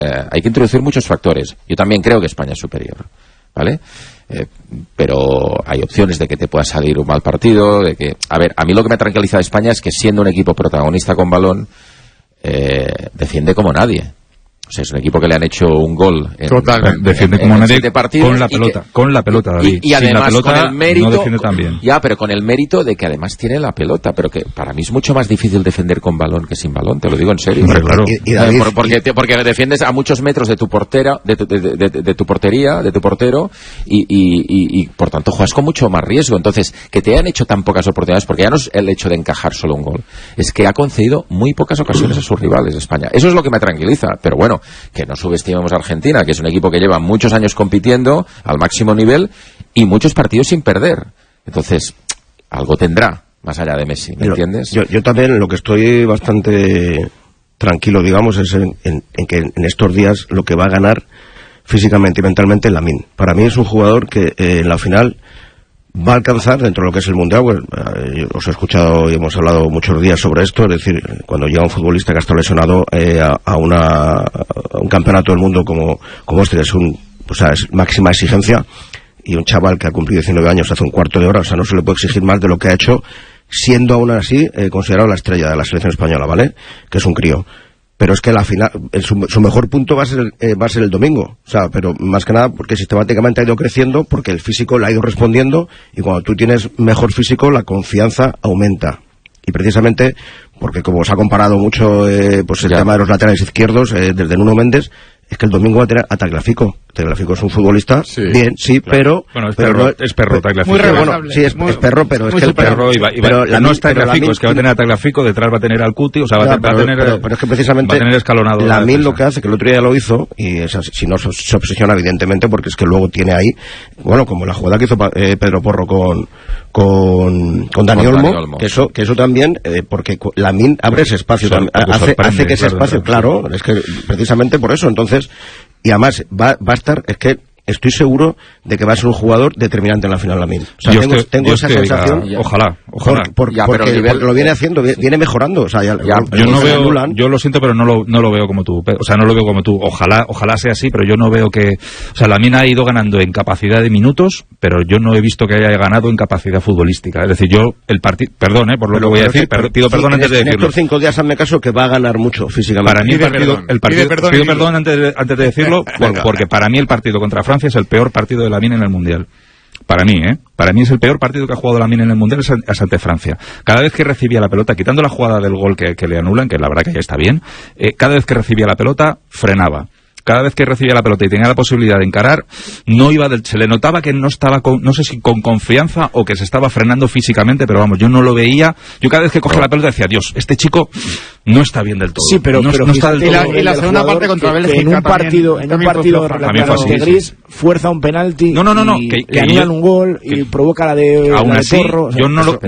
hay que introducir muchos factores. Yo también creo que España es superior, ¿vale? Pero hay opciones de que te pueda salir un mal partido, de que... A ver, a mí lo que me tranquiliza de España es que siendo un equipo protagonista con balón, defiende como nadie. O sea, es un equipo que le han hecho un gol defiende como nadie con la pelota, David. Y además sin la pelota, con el mérito, no defiende tan bien. Ya, pero con el mérito de que además tiene la pelota, pero que para mí es mucho más difícil defender con balón que sin balón, te lo digo en serio. Hombre, claro. Porque defiendes a muchos metros de tu portera, de tu portería, de tu portero, y por tanto juegas con mucho más riesgo. Entonces, que te hayan hecho tan pocas oportunidades, porque ya no es el hecho de encajar solo un gol, es que ha concedido muy pocas ocasiones a sus rivales de España. Eso es lo que me tranquiliza, pero bueno, que no subestimemos a Argentina, que es un equipo que lleva muchos años compitiendo al máximo nivel y muchos partidos sin perder. Entonces, algo tendrá, más allá de Messi, ¿me entiendes? Yo también lo que estoy bastante tranquilo, digamos, es en que en estos días lo que va a ganar físicamente y mentalmente es Lamine. Para mí es un jugador que en la final va a alcanzar dentro de lo que es el Mundial. Pues, yo os he escuchado y hemos hablado muchos días sobre esto, es decir, cuando llega un futbolista que ha estado lesionado a un campeonato del mundo como este, que es máxima exigencia, y un chaval que ha cumplido 19 años hace un cuarto de hora, o sea, no se le puede exigir más de lo que ha hecho, siendo aún así considerado la estrella de la selección española, ¿vale? Que es un crío. Pero es que la final, su mejor punto va a ser el domingo. O sea, pero más que nada porque sistemáticamente ha ido creciendo, porque el físico le ha ido respondiendo, y cuando tú tienes mejor físico, la confianza aumenta. Y precisamente porque, como os ha comparado mucho pues el tema de los laterales izquierdos, desde Nuno Méndez, es que el domingo va a tener a Tagliafico. Tagliafico es un futbolista, bien, sí, claro. Bueno, es perro Tagliafico. Muy bueno, sí, es perro, pero es que el perro... Pero no es Tagliafico, es que va a tener a Tagliafico, detrás va a tener al Cuti, o sea, va a tener escalonado. Lamine lo que hace, que el otro día ya lo hizo, y si no se obsesiona, evidentemente, porque es que luego tiene ahí, bueno, como la jugada que hizo Pedro Porro con Dani Olmo, que eso también, porque Lamine abre ese espacio, hace que ese espacio, claro, es que precisamente por eso, entonces, y además va a estar, es que estoy seguro de que va a ser un jugador determinante en la final Lamine. O sea, tengo esa sensación. Ojalá. Porque lo viene haciendo, viene mejorando. O sea, yo lo siento, pero no lo veo como tú. O sea, no lo veo como tú. Ojalá sea así, pero yo no veo que... O sea, Lamine ha ido ganando en capacidad de minutos, pero yo no he visto que haya ganado en capacidad futbolística. Es decir, el partido... Perdón, por lo que voy a decir, pido perdón antes de decirlo. En estos 5 días hazme caso que va a ganar mucho físicamente. Para mí pido perdón antes de decirlo, porque para mí el partido contra Francia es el peor partido de Lamine en el Mundial. Para mí es el peor partido que ha jugado Lamine en el Mundial, es ante Francia. Cada vez que recibía la pelota, quitando la jugada del gol que le anulan, que la verdad que ya está bien, cada vez que recibía la pelota, frenaba. Cada vez que recibía la pelota y tenía la posibilidad de encarar, se le notaba que no estaba no sé si con confianza o que se estaba frenando físicamente, pero vamos, yo no lo veía. Yo cada vez que cogía la pelota decía, Dios, este chico no está bien del todo. Sí, pero no está del todo. Y la segunda parte contra Bélgica en un partido relativamente gris, fuerza un penalti, le anulan un gol y provoca la de aún así, Porro. O sea,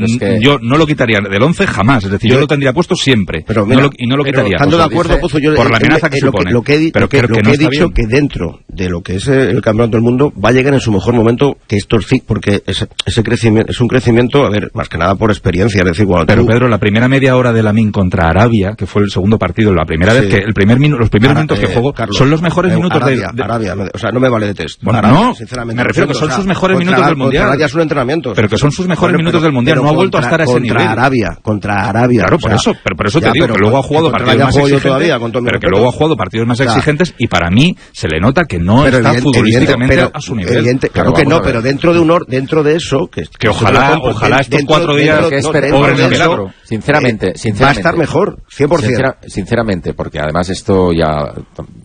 yo no lo quitaría del 11 jamás, es decir, yo lo tendría puesto siempre, y no lo quitaría. Estando de acuerdo, Pozo, yo por la amenaza que supone. Lo que he dicho, que dentro de lo que es el campeonato del mundo va a llegar en su mejor momento, que esto sí, porque ese crecimiento es un crecimiento, a ver, más que nada por experiencia, es decir, Pedro, la primera media hora de Lamine contra Arabia, que fue el segundo partido, la primera vez que los primeros minutos que jugó, Carlos, son los mejores minutos Arabia, o sea, no me vale de test. Bueno, no, sinceramente, me refiero que son sus mejores minutos del Mundial. Arabia es un entrenamiento. Pero que son sus mejores minutos del Mundial, no ha vuelto a estar a ese nivel. Contra Arabia. Claro, por eso te digo, que luego ha jugado partidos más exigentes, pero que luego ha jugado partidos más exigentes, y para mí se le nota que no está futbolísticamente a su nivel. Claro que no, pero dentro de eso, que ojalá estos 4 días obren el milagro. Sinceramente, va a estar mejor, 100%. Sinceramente, porque además esto ya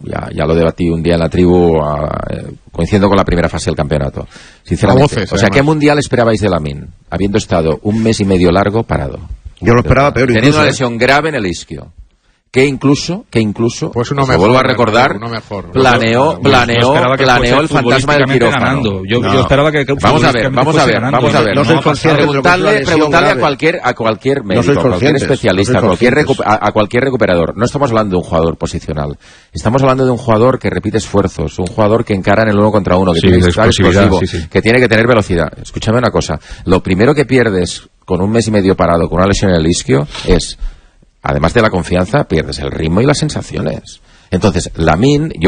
lo debatí un día en la tribu, coincidiendo con la primera fase del campeonato. Sinceramente, o sea, ¿qué mundial esperabais de Lamine, habiendo estado un mes y medio largo parado? Yo lo esperaba peor, teniendo una lesión grave en el isquio. Que incluso, pues uno mejor, vuelvo a recordar, planeó el fantasma del quirófano. Yo esperaba que vamos a ver. No soy consciente. Preguntarle a cualquier médico, a cualquier especialista, a cualquier recuperador. No estamos hablando de un jugador posicional. Estamos hablando de un jugador que repite esfuerzos, un jugador que encara en el 1 contra 1, que tiene que estar explosivo, que tiene que tener velocidad. Escúchame una cosa. Lo primero que pierdes con un mes y medio parado, con una lesión en el isquio, es... Además de la confianza, pierdes el ritmo y las sensaciones. Entonces, Lamine,